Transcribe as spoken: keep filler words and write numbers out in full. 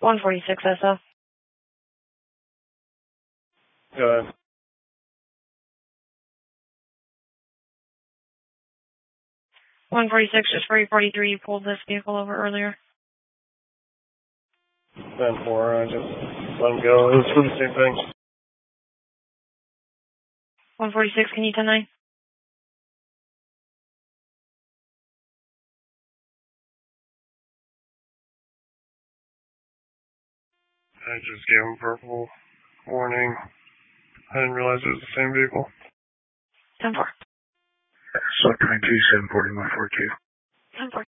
one forty-six S O. Go ahead. one forty-six, just for forty-three, you pulled this vehicle over earlier. ten four, I just let him go. It was for the same thing. one forty-six, can you ten nine? I just gave him verbal warning. I didn't realize it was the same vehicle. ten four. Suck nineteen seven forty, my four Q. ten four.